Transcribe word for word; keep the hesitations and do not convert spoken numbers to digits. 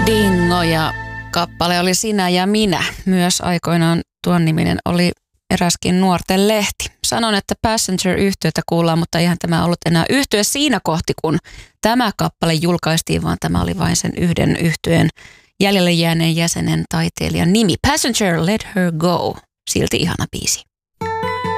Dingo ja kappale oli Sinä ja minä. Myös aikoinaan tuon niminen oli eräskin nuorten lehti. Sanon, että Passenger-yhtyötä kuullaan, mutta eihän tämä ollut enää yhtye siinä kohti, kun tämä kappale julkaistiin, vaan tämä oli vain sen yhden yhtyeen jäljelle jääneen jäsenen taiteilijan nimi. Passenger, Let Her Go. Silti ihana biisi.